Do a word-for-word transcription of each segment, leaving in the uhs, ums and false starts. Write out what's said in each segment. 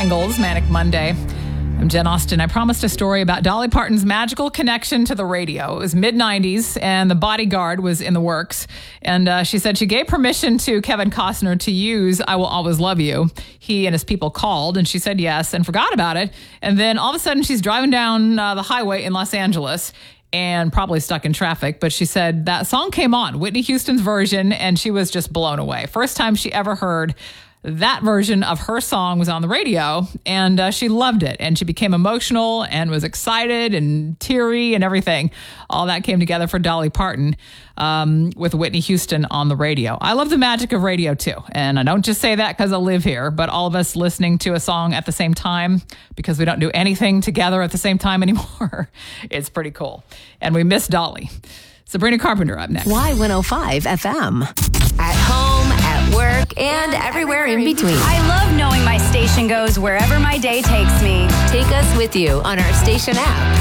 Bangles, Manic Monday. I'm Jen Austen. I promised a story about Dolly Parton's magical connection to the radio. It was mid nineties, and The Bodyguard was in the works. And uh, she said she gave permission to Kevin Costner to use I Will Always Love You. He and his people called, and she said yes and forgot about it. And then all of a sudden, she's driving down uh, the highway in Los Angeles and probably stuck in traffic. But she said that song came on, Whitney Houston's version, and she was just blown away. First time she ever heard that version of her song was on the radio, and uh, she loved it. And she became emotional and was excited and teary and everything. All that came together for Dolly Parton um, with Whitney Houston on the radio. I love the magic of radio, too. And I don't just say that because I live here, but all of us listening to a song at the same time, because we don't do anything together at the same time anymore. It's pretty cool. And we miss Dolly. Sabrina Carpenter up next. Y one oh five F M. At home, at work, and everywhere in between. I love knowing my station goes wherever my day takes me. Take us with you on our station app.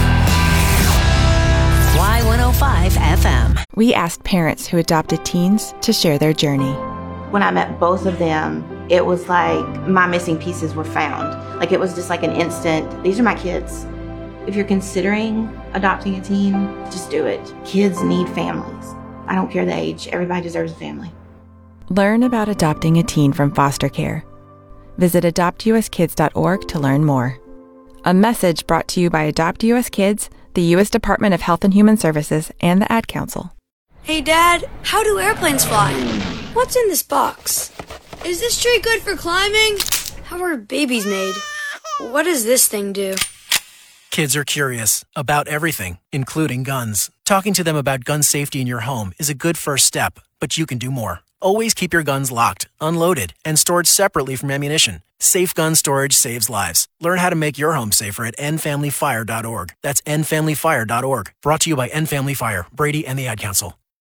Y one oh five F M. We asked parents who adopted teens to share their journey. When I met both of them, it was like my missing pieces were found. Like it was just like an instant, these are my kids. If you're considering adopting a teen, just do it. Kids need families. I don't care the age. Everybody deserves a family. Learn about adopting a teen from foster care. Visit adopt u s kids dot org to learn more. A message brought to you by Adopt U S Kids, the U S Department of Health and Human Services, and the Ad Council. Hey, Dad, how do airplanes fly? What's in this box? Is this tree good for climbing? How are babies made? What does this thing do? Kids are curious about everything, including guns. Talking to them about gun safety in your home is a good first step, but you can do more. Always keep your guns locked, unloaded, and stored separately from ammunition. Safe gun storage saves lives. Learn how to make your home safer at end family fire dot org. That's end family fire dot org. Brought to you by End Family Fire, Brady, and the Ad Council.